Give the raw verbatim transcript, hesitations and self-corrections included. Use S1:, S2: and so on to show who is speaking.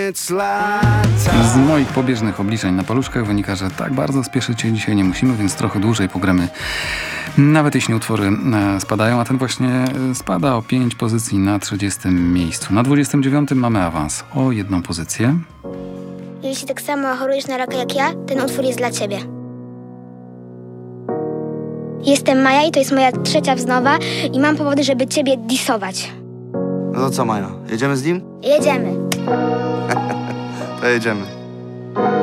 S1: Z moich pobieżnych obliczeń na paluszkach wynika, że tak bardzo spieszyć się dzisiaj nie musimy, więc trochę dłużej pogramy. Nawet jeśli utwory e, spadają, a ten właśnie e, spada o pięć pozycji na trzydziestym miejscu. Na dwudziestym dziewiątym mamy awans o jedną pozycję.
S2: Jeśli tak samo chorujesz na raka jak ja, ten utwór jest dla ciebie. Jestem Maja i to jest moja trzecia wznowa i mam powody, żeby ciebie disować.
S3: No to co, Maja? Jedziemy z nim?
S2: Jedziemy.
S3: To jedziemy.